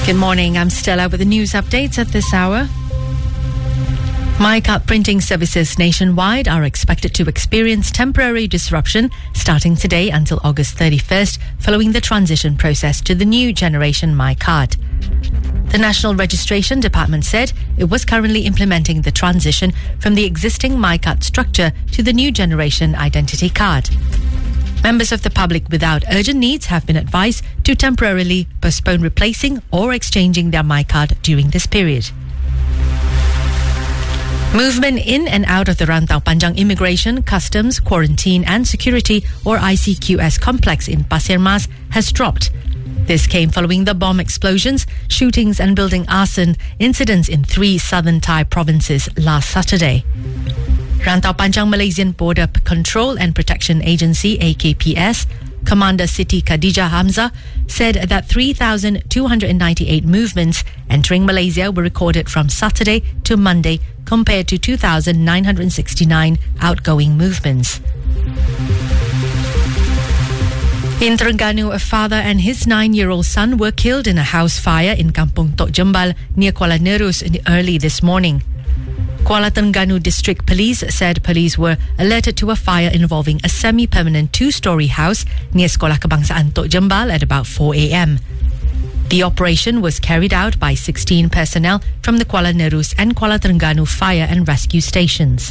Good morning, I'm Stella with the news updates at this hour. MyCard printing services nationwide are expected to experience temporary disruption starting today until August 31st, following the transition process to the new generation MyCard. The National Registration Department said it was currently implementing the transition from the existing MyCard structure to the new generation identity card. Members of the public without urgent needs have been advised to temporarily postpone replacing or exchanging their MyCard during this period. Movement in and out of the Rantau Panjang Immigration, Customs, Quarantine and Security or ICQS complex in Pasir Mas has dropped. This came following the bomb explosions, shootings and building arson incidents in 3 southern Thai provinces last Saturday. Rantau Panjang Malaysian Border Control and Protection Agency AKPS Commander Siti Khadijah Hamzah said that 3,298 movements entering Malaysia were recorded from Saturday to Monday compared to 2,969 outgoing movements. In Terengganu, a father and his 9-year-old son were killed in a house fire in Kampung Tok Jembal near Kuala Nerus early this morning. Kuala Terengganu District Police said police were alerted to a fire involving a semi-permanent 2-story house near Sekolah Kebangsaan Tok Jembal at about 4 a.m. The operation was carried out by 16 personnel from the Kuala Nerus and Kuala Terengganu fire and rescue stations.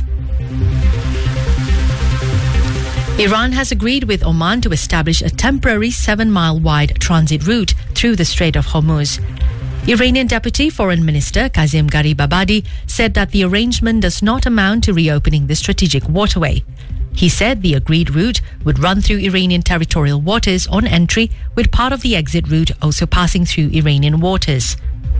Iran has agreed with Oman to establish a temporary 7-mile wide transit route through the Strait of Hormuz. Iranian Deputy Foreign Minister Kazim Garibabadi said that the arrangement does not amount to reopening the strategic waterway. He said the agreed route would run through Iranian territorial waters on entry, with part of the exit route also passing through Iranian waters.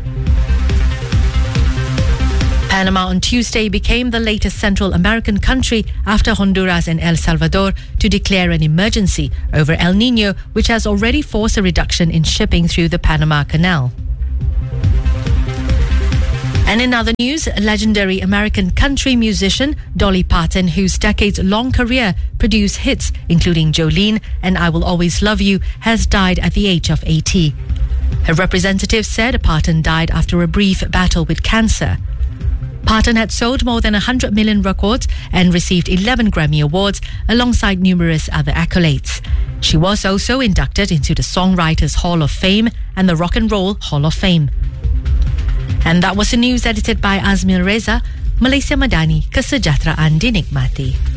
Panama on Tuesday became the latest Central American country after Honduras and El Salvador to declare an emergency over El Niño, which has already forced a reduction in shipping through the Panama Canal. And in other news, legendary American country musician Dolly Parton, whose decades-long career produced hits including Jolene and I Will Always Love You, has died at the age of 80. Her representatives said Parton died after a brief battle with cancer. Parton had sold more than 100 million records and received 11 Grammy Awards alongside numerous other accolades. She was also inducted into the Songwriters Hall of Fame and the Rock and Roll Hall of Fame. And that was the news edited by Azmir Reza. Malaysia Madani, kesejahteraan dinikmati.